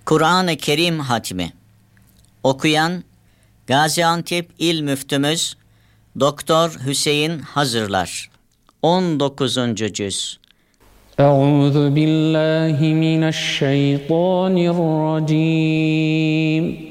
Kur'an-ı Kerim hatmi. Okuyan Gaziantep İl Müftümüz Doktor Hüseyin Hazırlar. 19. cüz. Euzu billahi mineşşeytanirracim.